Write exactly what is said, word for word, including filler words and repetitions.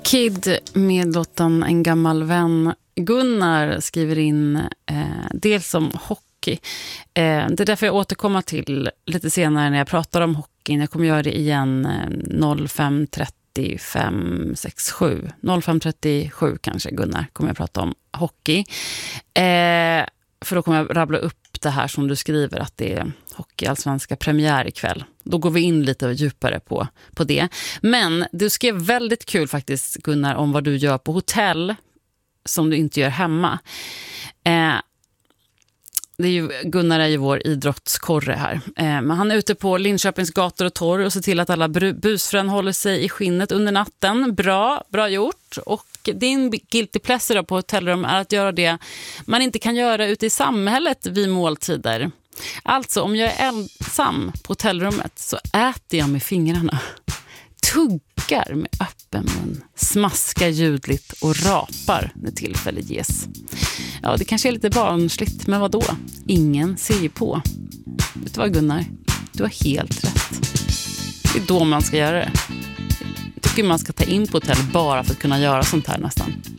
Kid med låten En gammal vän. Gunnar skriver in eh, dels om hockey. Eh, det är därför jag återkommer till lite senare när jag pratar om hockey. Jag kommer göra det igen eh, noll fem trettiofem sextiosju. noll fem trettiosju kanske, Gunnar, kommer jag prata om hockey. Eh, för då kommer jag rabbla upp det här som du skriver, att det är hockeyallsvenska premiär ikväll. Då går vi in lite djupare på, på det. Men du skrev väldigt kul faktiskt, Gunnar, om vad du gör på hotell som du inte gör hemma. Eh, det är ju, Gunnar är ju vår idrottskorre här. Eh, men han är ute på Linköpings gator och torg och ser till att alla busfrön håller sig i skinnet under natten. Bra, bra gjort. Och din guilty pleasure på hotellrum är att göra det man inte kan göra ute i samhället vid måltider. Alltså, om jag är ensam på hotellrummet så äter jag med fingrarna. Tuggar med öppen mun, smaskar ljudligt och rapar när tillfälle ges. Ja, det kanske är lite barnsligt, men vad då? Ingen ser ju på. Vet du vad, Gunnar? Du har helt rätt. Det är då man ska göra det. Jag tycker man ska ta in på hotell bara för att kunna göra sånt här nästan.